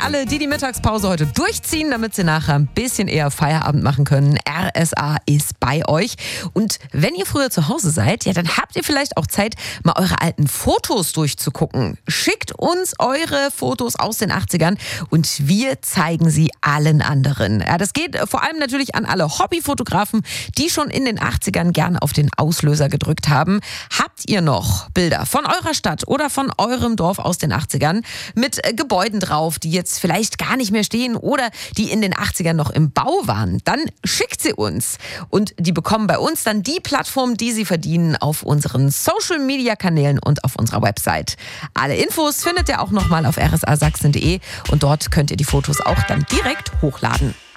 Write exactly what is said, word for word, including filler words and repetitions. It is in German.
alle, die die Mittagspause heute durchziehen, damit sie nachher ein bisschen eher Feierabend machen können. R S A ist bei euch. Und wenn ihr früher zu Hause seid, ja, dann habt ihr vielleicht auch Zeit, mal eure alten Fotos durchzugucken. Schickt uns eure Fotos aus den achtzigern und wir zeigen sie allen anderen. Ja, das geht vor allem natürlich an alle Hobbyfotografen, die schon in den achtzigern gerne auf den Auslöser gedrückt haben. Habt ihr noch Bilder von eurer Stadt oder von eurem Dorf aus den achtzigern mit Gebäuden drauf, die jetzt vielleicht gar nicht mehr stehen oder die in den achtzigern noch im Bau waren? Dann schickt sie uns und die bekommen bei uns dann die Plattform, die sie verdienen, auf unseren Social-Media-Kanälen und auf unserer Website. Alle Infos findet ihr auch nochmal auf r s a sachsen punkt d e und dort könnt ihr die Fotos auch dann direkt hochladen.